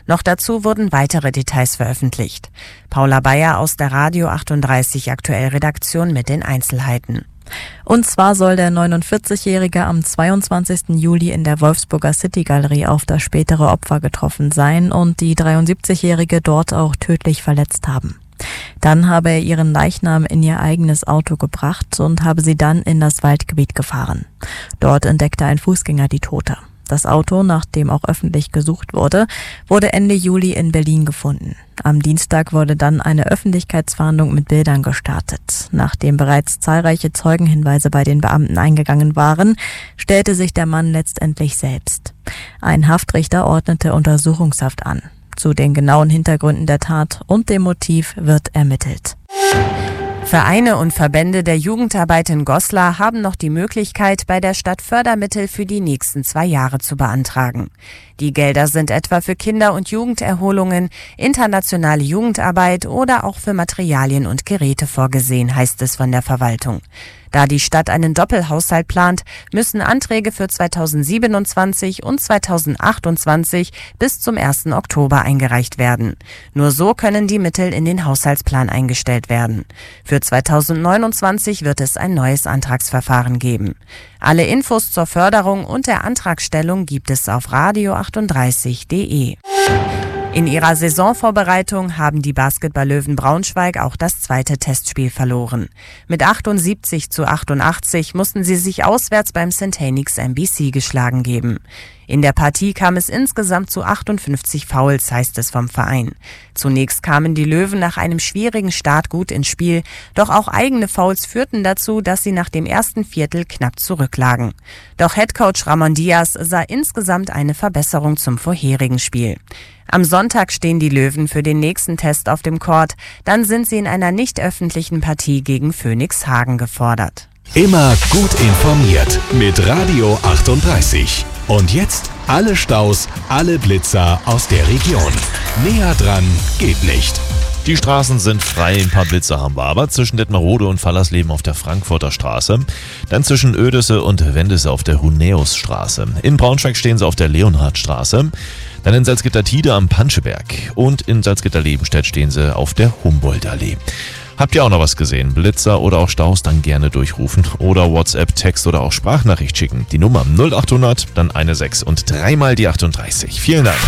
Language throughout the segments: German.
Noch dazu wurden weitere Details veröffentlicht. Paula Bayer aus der Radio 38 Aktuell Redaktion mit den Einzelheiten. Und zwar soll der 49-Jährige am 22. Juli in der Wolfsburger City-Galerie auf das spätere Opfer getroffen sein und die 73-Jährige dort auch tödlich verletzt haben. Dann habe er ihren Leichnam in ihr eigenes Auto gebracht und habe sie dann in das Waldgebiet gefahren. Dort entdeckte ein Fußgänger die Tote. Das Auto, nach dem auch öffentlich gesucht wurde Ende Juli in Berlin gefunden. Am Dienstag wurde dann eine Öffentlichkeitsfahndung mit Bildern gestartet. Nachdem bereits zahlreiche Zeugenhinweise bei den Beamten eingegangen waren, stellte sich der Mann letztendlich selbst. Ein Haftrichter ordnete Untersuchungshaft an. Zu den genauen Hintergründen der Tat und dem Motiv wird ermittelt. Vereine und Verbände der Jugendarbeit in Goslar haben noch die Möglichkeit, bei der Stadt Fördermittel für die nächsten 2 Jahre zu beantragen. Die Gelder sind etwa für Kinder- und Jugenderholungen, internationale Jugendarbeit oder auch für Materialien und Geräte vorgesehen, heißt es von der Verwaltung. Da die Stadt einen Doppelhaushalt plant, müssen Anträge für 2027 und 2028 bis zum 1. Oktober eingereicht werden. Nur so können die Mittel in den Haushaltsplan eingestellt werden. Für 2029 wird es ein neues Antragsverfahren geben. Alle Infos zur Förderung und der Antragstellung gibt es auf radio38.de. In ihrer Saisonvorbereitung haben die Basketball-Löwen Braunschweig auch das zweite Testspiel verloren. Mit 78:88 mussten sie sich auswärts beim St. Hennigs MBC geschlagen geben. In der Partie kam es insgesamt zu 58 Fouls, heißt es vom Verein. Zunächst kamen die Löwen nach einem schwierigen Start gut ins Spiel, doch auch eigene Fouls führten dazu, dass sie nach dem ersten Viertel knapp zurücklagen. Doch Headcoach Ramon Diaz sah insgesamt eine Verbesserung zum vorherigen Spiel. Am Sonntag stehen die Löwen für den nächsten Test auf dem Court, dann sind sie in einer nicht öffentlichen Partie gegen Phoenix Hagen gefordert. Immer gut informiert mit Radio 38. Und jetzt alle Staus, alle Blitzer aus der Region. Näher dran geht nicht. Die Straßen sind frei, ein paar Blitzer haben wir aber zwischen Detmerode und Fallersleben auf der Frankfurter Straße, dann zwischen Oedesse und Wendesse auf der Huneusstraße. In Braunschweig stehen sie auf der Leonhardstraße, dann in Salzgitter-Tiede am Panscheberg und in Salzgitter-Lebenstedt stehen sie auf der Humboldtallee. Habt ihr auch noch was gesehen? Blitzer oder auch Staus, dann gerne durchrufen oder WhatsApp, Text oder auch Sprachnachricht schicken. Die Nummer 0800, dann 16 und 3 die 38. Vielen Dank.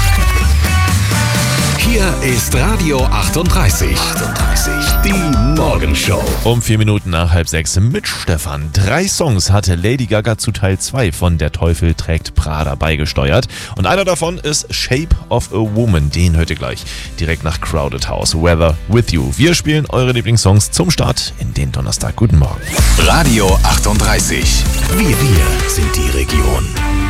Hier ist Radio 38. Die Morgenshow. Um 4 Minuten nach 5:30 mit Stefan. 3 Songs hatte Lady Gaga zu Teil 2 von Der Teufel trägt Prada beigesteuert. Und einer davon ist Shape of a Woman. Den hört ihr gleich direkt nach Crowded House. Weather with You. Wir spielen eure Lieblingssongs zum Start in den Donnerstag. Guten Morgen. Radio 38. Wir sind die Region.